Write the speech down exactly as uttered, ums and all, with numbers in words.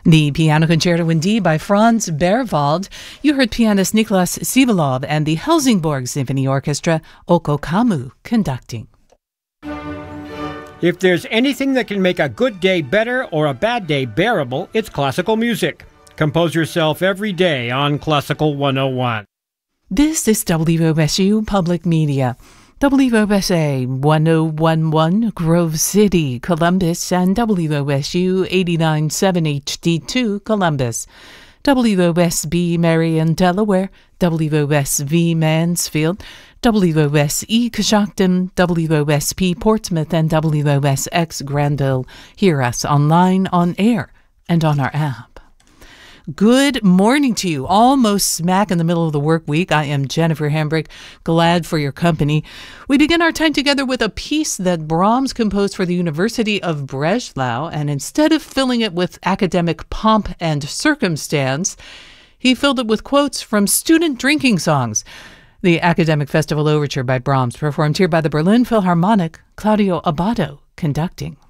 The Piano Concerto in D by Franz Berwald. You heard pianist Niklas Sivelov and the Helsingborg Symphony Orchestra, Oko Kamu, conducting. If there's anything that can make a good day better or a bad day bearable, it's classical music. Compose yourself every day on Classical one oh one. This is W O S U Public Media. W O S A one oh one one Grove City, Columbus, and W O S U eighty-nine point seven H D two, Columbus. W O S B Marion, Delaware, W O S V Mansfield, W O S E Coshocton, W O S P Portsmouth, and W O S X Granville. Hear us online, on air, and on our app. Good morning to you. Almost smack in the middle of the work week. I am Jennifer Hambrick, glad for your company. We begin our time together with a piece that Brahms composed for the University of Breslau, and instead of filling it with academic pomp and circumstance, he filled it with quotes from student drinking songs. The Academic Festival Overture by Brahms, performed here by the Berlin Philharmonic, Claudio Abbado conducting.